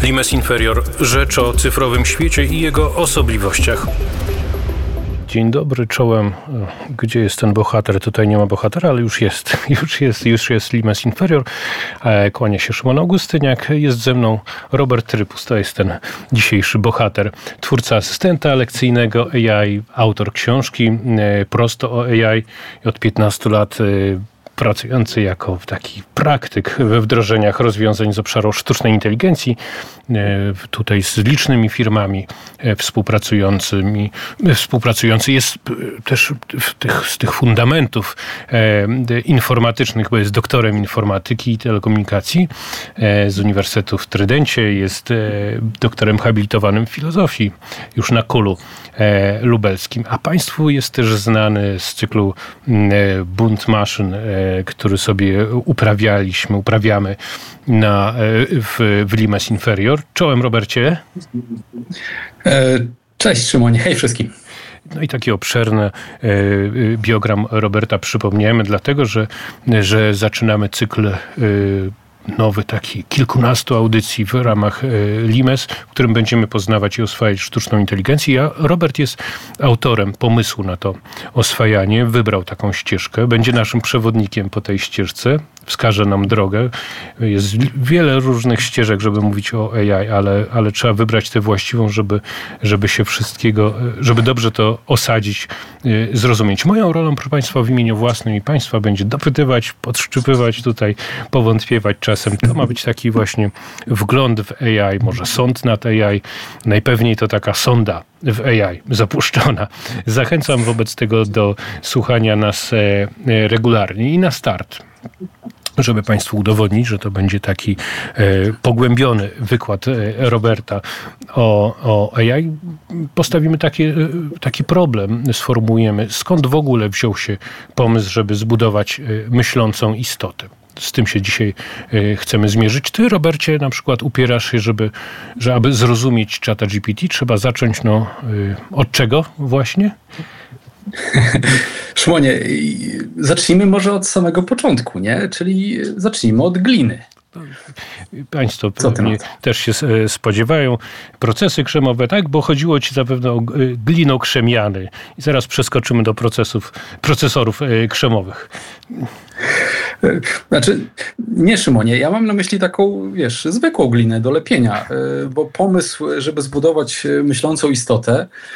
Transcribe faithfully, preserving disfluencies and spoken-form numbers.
Limes Inferior. Rzecz o cyfrowym świecie i jego osobliwościach. Dzień dobry, czołem. Gdzie jest ten bohater? Tutaj nie ma bohatera, ale już jest. Już jest, już jest Limes Inferior. Kłania się Szymon Augustyniak. Jest ze mną Robert Trypus. To jest ten dzisiejszy bohater. Twórca asystenta lekcyjnego A I, autor książki Prosto o A I. Od piętnastu lat pracujący jako taki praktyk we wdrożeniach rozwiązań z obszaru sztucznej inteligencji, tutaj z licznymi firmami współpracującymi. Współpracujący jest też w tych, z tych fundamentów informatycznych, bo jest doktorem informatyki i telekomunikacji z Uniwersytetu w Trydencie, jest doktorem habilitowanym w filozofii już na Kulu Lubelskim. A państwu jest też znany z cyklu Bunt maszyn, który sobie uprawialiśmy, uprawiamy na, w, w Limes Inferior. Czołem, Robercie. Cześć, Szymonie. Hej wszystkim. No i taki obszerny biogram Roberta przypomniemy, dlatego, że, że zaczynamy cykl nowy, taki kilkunastu audycji w ramach Limes, w którym będziemy poznawać i oswajać sztuczną inteligencję. A Robert jest autorem pomysłu na to oswajanie. Wybrał taką ścieżkę. Będzie naszym przewodnikiem po tej ścieżce. Wskaże nam drogę. Jest wiele różnych ścieżek, żeby mówić o A I, ale, ale trzeba wybrać tę właściwą, żeby, żeby się wszystkiego, żeby dobrze to osadzić, zrozumieć. Moją rolą, proszę Państwa, w imieniu własnym i Państwa będzie dopytywać, podszczypywać tutaj, powątpiewać czasem. To ma być taki właśnie wgląd w A I, może sąd nad A I. Najpewniej to taka sonda w A I zapuszczona. Zachęcam wobec tego do słuchania nas regularnie i na start, żeby Państwu udowodnić, że to będzie taki e, pogłębiony wykład e, Roberta o, o A I, postawimy taki, e, taki problem, sformułujemy, skąd w ogóle wziął się pomysł, żeby zbudować e, myślącą istotę. Z tym się dzisiaj e, chcemy zmierzyć. Ty, Robercie, na przykład upierasz się, żeby, że aby zrozumieć ChatGPT, trzeba zacząć no, e, od czego właśnie? Szymonie, zacznijmy może od samego początku, nie? Czyli zacznijmy od gliny. Państwo pewnie też się spodziewają. Procesy krzemowe, tak? Bo chodziło ci zapewne o glinokrzemiany. I zaraz przeskoczymy do procesów, procesorów krzemowych. Znaczy, nie, Szymonie, ja mam na myśli taką, wiesz, zwykłą glinę do lepienia, bo pomysł, żeby zbudować myślącą istotę,